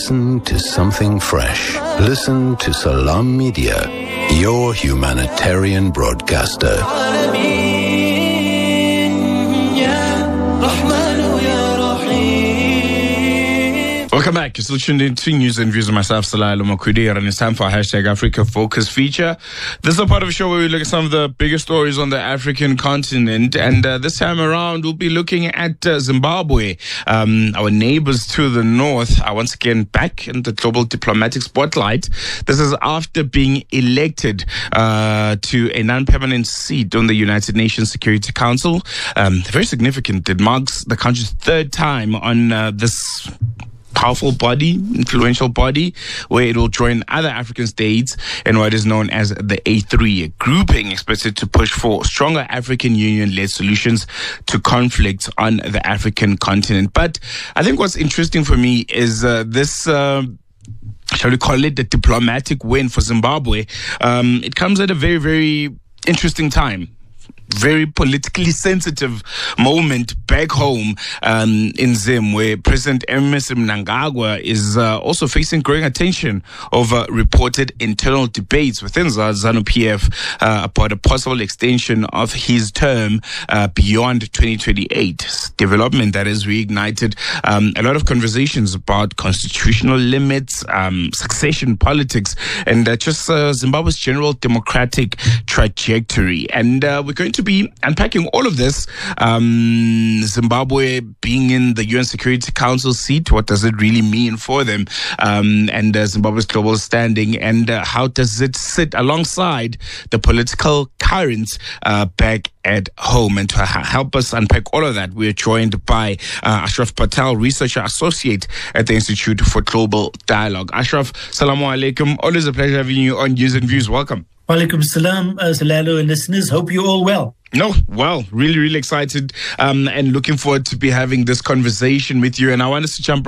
Listen to something fresh. Listen to Salam Media, your humanitarian broadcaster. Welcome back. You're still tuned in to News and Views with myself, Salah Makudi, and it's time for our #Africa Focus feature. This is a part of the show where we look at some of the biggest stories on the African continent, and this time around we'll be looking at Zimbabwe, our neighbors to the north, are once again back in the global diplomatic spotlight. This is after being elected to a non-permanent seat on the United Nations Security Council. Very significant. It marks the country's third time on this powerful body, influential body, where it will join other African states in what is known as the A3, a grouping expected to push for stronger African Union-led solutions to conflicts on the African continent. But I think what's interesting for me is this shall we call it the diplomatic win for Zimbabwe. It comes at a very, very interesting time. Very politically sensitive moment back home in Zim, where President Emmerson Mnangagwa is also facing growing attention over reported internal debates within ZANU-PF about a possible extension of his term beyond 2028. Development that has reignited a lot of conversations about constitutional limits, succession politics, and just Zimbabwe's general democratic trajectory. And we're going to be unpacking all of this. Zimbabwe being in the UN Security Council seat, what does it really mean for them? And Zimbabwe's global standing, and how does it sit alongside the political currents back at home? And to help us unpack all of that, we are joined by Ashraf Patel, researcher associate at the Institute for Global Dialogue. Ashraf, salamu alaikum. Always a pleasure having you on News and Views. Welcome. Walaikum salam, Salalo and listeners. Hope you're all well. No, well, really, really excited and looking forward to be having this conversation with you. And I want us to jump